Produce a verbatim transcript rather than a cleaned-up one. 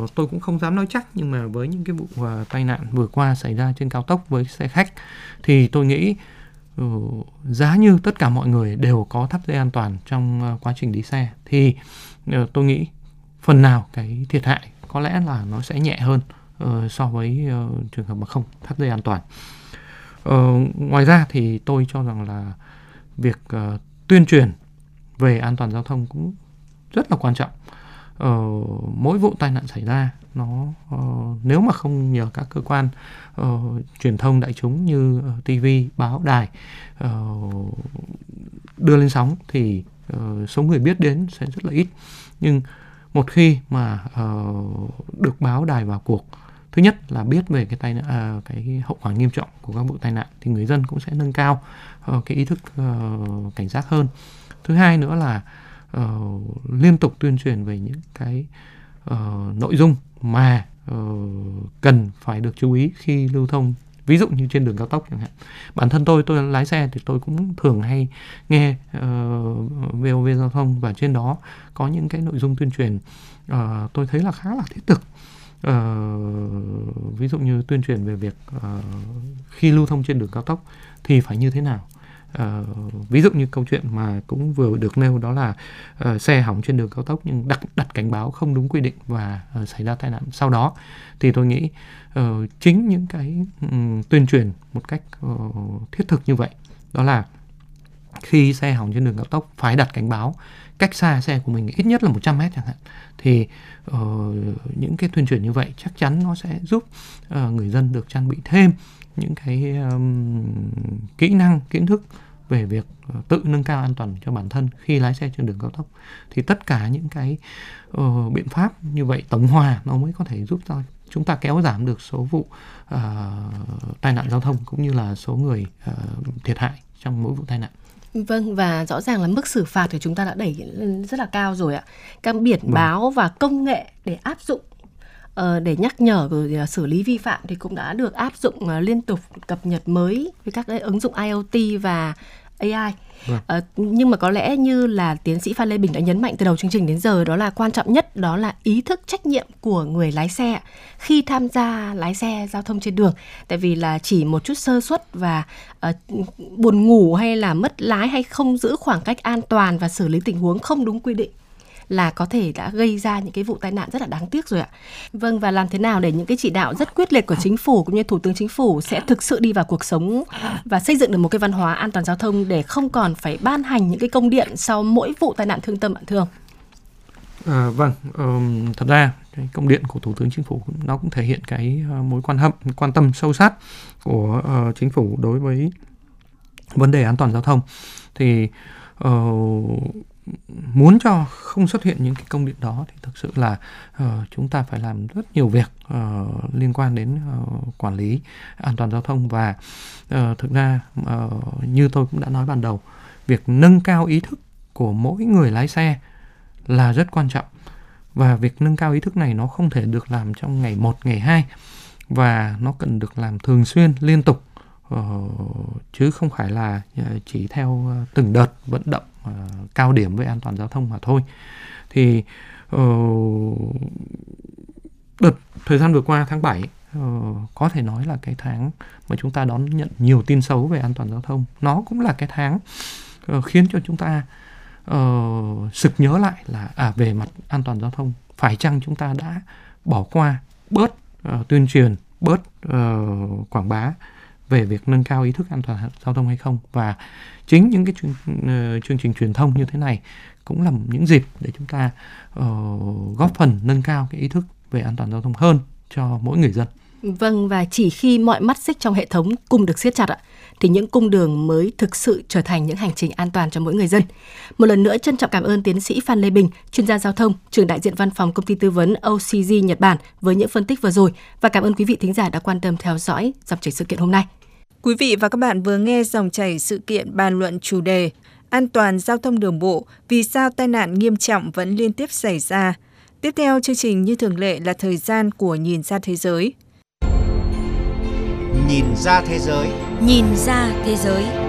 tôi cũng không dám nói chắc, nhưng mà với những cái vụ uh, tai nạn vừa qua xảy ra trên cao tốc với xe khách thì tôi nghĩ uh, giá như tất cả mọi người đều có thắt dây an toàn trong uh, quá trình đi xe thì uh, tôi nghĩ phần nào cái thiệt hại có lẽ là nó sẽ nhẹ hơn uh, so với uh, trường hợp mà không thắt dây an toàn. Uh, ngoài ra thì tôi cho rằng là việc uh, tuyên truyền về an toàn giao thông cũng rất là quan trọng. Uh, mỗi vụ tai nạn xảy ra nó uh, nếu mà không nhờ các cơ quan uh, truyền thông đại chúng như uh, ti vi, báo, đài uh, đưa lên sóng thì uh, số người biết đến sẽ rất là ít. Nhưng một khi mà uh, được báo đài vào cuộc, thứ nhất là biết về cái tai uh, cái hậu quả nghiêm trọng của các vụ tai nạn thì người dân cũng sẽ nâng cao uh, cái ý thức uh, cảnh giác hơn. Thứ hai nữa là uh, liên tục tuyên truyền về những cái uh, nội dung mà uh, cần phải được chú ý khi lưu thông, ví dụ như trên đường cao tốc chẳng hạn. Bản thân tôi tôi lái xe thì tôi cũng thường hay nghe uh, vê o vê Giao thông, và trên đó có những cái nội dung tuyên truyền uh, tôi thấy là khá là thiết thực. Uh, ví dụ như tuyên truyền về việc uh, khi lưu thông trên đường cao tốc thì phải như thế nào. Uh, ví dụ như câu chuyện mà cũng vừa được nêu, đó là uh, xe hỏng trên đường cao tốc nhưng đặt, đặt cảnh báo không đúng quy định và uh, xảy ra tai nạn sau đó, thì tôi nghĩ uh, chính những cái um, tuyên truyền một cách uh, thiết thực như vậy, đó là khi xe hỏng trên đường cao tốc phải đặt cảnh báo cách xa xe của mình ít nhất là một trăm mét chẳng hạn, thì uh, những cái tuyên truyền như vậy chắc chắn nó sẽ giúp uh, người dân được trang bị thêm những cái um, kỹ năng, kiến thức về việc uh, tự nâng cao an toàn cho bản thân khi lái xe trên đường cao tốc. Thì tất cả những cái uh, biện pháp như vậy tổng hòa nó mới có thể giúp cho chúng ta kéo giảm được số vụ uh, tai nạn giao thông cũng như là số người uh, thiệt hại trong mỗi vụ tai nạn. Vâng, và rõ ràng là mức xử phạt thì chúng ta đã đẩy lên rất là cao rồi ạ. Các biển vâng. báo và công nghệ để áp dụng, uh, để nhắc nhở rồi xử lý vi phạm thì cũng đã được áp dụng uh, liên tục, cập nhật mới với các cái ứng dụng IoT và a i. Vâng. Uh, nhưng mà có lẽ như là tiến sĩ Phan Lê Bình đã nhấn mạnh từ đầu chương trình đến giờ, đó là quan trọng nhất đó là ý thức trách nhiệm của người lái xe khi tham gia lái xe giao thông trên đường. Tại vì là chỉ một chút sơ suất và uh, buồn ngủ hay là mất lái hay không giữ khoảng cách an toàn và xử lý tình huống không đúng quy định là có thể đã gây ra những cái vụ tai nạn rất là đáng tiếc rồi ạ. Vâng, và làm thế nào để những cái chỉ đạo rất quyết liệt của chính phủ cũng như Thủ tướng Chính phủ sẽ thực sự đi vào cuộc sống và xây dựng được một cái văn hóa an toàn giao thông để không còn phải ban hành những cái công điện sau mỗi vụ tai nạn thương tâm, bạn thưa ông? À, vâng, um, thật ra cái công điện của Thủ tướng Chính phủ nó cũng thể hiện cái uh, mối quan tâm quan tâm sâu sát của uh, chính phủ đối với vấn đề an toàn giao thông. Thì uh, muốn cho không xuất hiện những cái công điện đó thì thực sự là uh, chúng ta phải làm rất nhiều việc uh, liên quan đến uh, quản lý an toàn giao thông. Và uh, thực ra uh, như tôi cũng đã nói ban đầu, việc nâng cao ý thức của mỗi người lái xe là rất quan trọng. Và việc nâng cao ý thức này nó không thể được làm trong ngày một, ngày hai, và nó cần được làm thường xuyên, liên tục, uh, chứ không phải là chỉ theo từng đợt vận động uh, cao điểm về an toàn giao thông mà thôi. Thì uh, đợt thời gian vừa qua, tháng bảy, uh, có thể nói là cái tháng mà chúng ta đón nhận nhiều tin xấu về an toàn giao thông. Nó cũng là cái tháng uh, khiến cho chúng ta uh, sực nhớ lại là à, về mặt an toàn giao thông phải chăng chúng ta đã bỏ qua, bớt uh, tuyên truyền, bớt uh, quảng bá về việc nâng cao ý thức an toàn giao thông hay không. Và chính những cái chương, uh, chương trình truyền thông như thế này cũng là những dịp để chúng ta uh, góp phần nâng cao cái ý thức về an toàn giao thông hơn cho mỗi người dân. Vâng, và chỉ khi mọi mắt xích trong hệ thống cùng được siết chặt ạ, thì những cung đường mới thực sự trở thành những hành trình an toàn cho mỗi người dân. Một lần nữa trân trọng cảm ơn tiến sĩ Phan Lê Bình, chuyên gia giao thông, trưởng đại diện văn phòng công ty tư vấn ô xê giê Nhật Bản với những phân tích vừa rồi, và cảm ơn quý vị thính giả đã quan tâm theo dõi dòng chảy sự kiện hôm nay. Quý vị và các bạn vừa nghe dòng chảy sự kiện bàn luận chủ đề An toàn giao thông đường bộ, vì sao tai nạn nghiêm trọng vẫn liên tiếp xảy ra. Tiếp theo chương trình như thường lệ là thời gian của Nhìn ra thế giới. Nhìn ra thế giới. Nhìn ra thế giới.